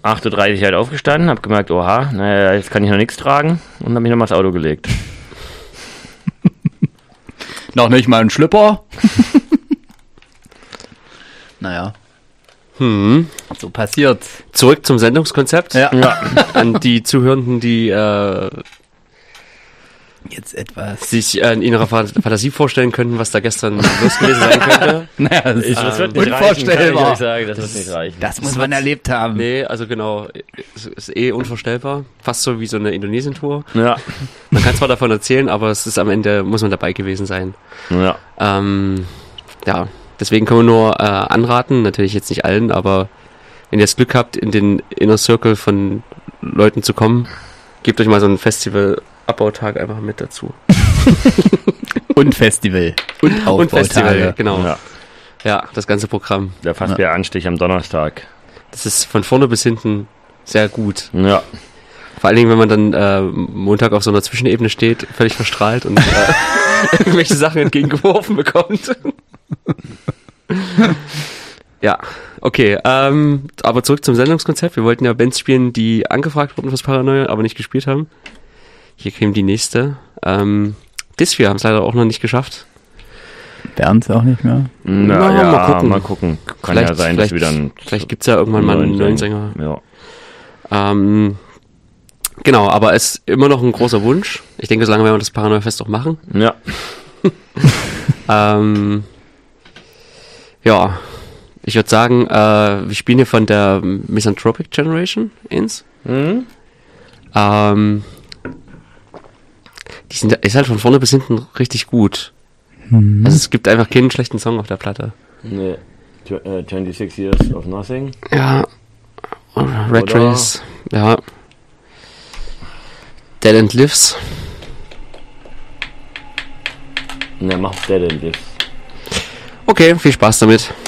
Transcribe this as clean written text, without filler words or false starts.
8:30 Uhr halt aufgestanden, hab gemerkt, oha, naja, jetzt kann ich noch nichts tragen und hab mich nochmal ins Auto gelegt. Noch nicht mal ein Schlüpper? Naja. So passiert. Zurück zum Sendungskonzept. Ja. An die Zuhörenden, die Jetzt etwas. sich in ihrer Fantasie vorstellen könnten, was da gestern los gewesen sein könnte. Naja, Das wird nicht unvorstellbar. reichen, kann ich euch sagen, das wird nicht reichen. Das muss man erlebt haben. Nee, also genau, es ist unvorstellbar. Fast so wie so eine Indonesien-Tour. Ja. Man kann zwar davon erzählen, aber es ist am Ende, muss man dabei gewesen sein. Ja. Ja, deswegen können wir nur anraten, natürlich jetzt nicht allen, aber wenn ihr das Glück habt, in den Inner Circle von Leuten zu kommen, gebt euch mal so einen Festival-Abbautag einfach mit dazu. Und Festival. Und Und Festival, genau. Ja. Ja, das ganze Programm. Der Fassbier-Anstich am Donnerstag. Das ist von vorne bis hinten sehr gut. Ja. Vor allen Dingen, wenn man dann Montag auf so einer Zwischenebene steht, völlig verstrahlt und irgendwelche Sachen entgegengeworfen bekommt. Ja, okay. Aber zurück zum Sendungskonzept. Wir wollten ja Bands spielen, die angefragt wurden fürs Paranoia, aber nicht gespielt haben. Hier käme die nächste. Dysphere haben es leider auch noch nicht geschafft. Bernd auch nicht mehr. Na, Ja, mal gucken. Kann ja sein, dass wieder ein... Vielleicht gibt's ja irgendwann mal einen neuen Sänger. Ja. Genau, aber es ist immer noch ein großer Wunsch. Ich denke, solange werden wir das Paranoia-Fest auch machen. Ja. Ja, ich würde sagen, wir spielen hier von der Misanthropic Generation ins. Ist halt von vorne bis hinten richtig gut. Also es gibt einfach keinen schlechten Song auf der Platte. Nee. 26 Years of Nothing. Ja. Red Oder- Race. Ja. Dead End Lives. Ne, mach Dead End Lives. Okay, viel Spaß damit.